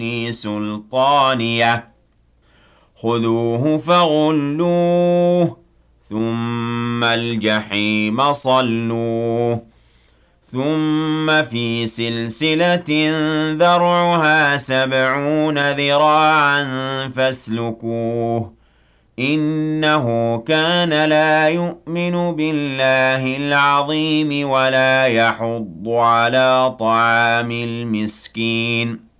سُلْطَانِيَهْ خُذُوهُ فَغُلُّوهُ ثُمَّ الْجَحِيمَ صَلُّوهُ ثُمَّ فِي سِلْسِلَةٍ ذَرْعُهَا 70 ذِرَاعًا فَاسْلُكُوهُ إِنَّهُ كَانَ لَا يُؤْمِنُ بِاللَّهِ الْعَظِيمِ وَلَا يَحُضُّ عَلَىٰ طَعَامِ الْمِسْكِينِ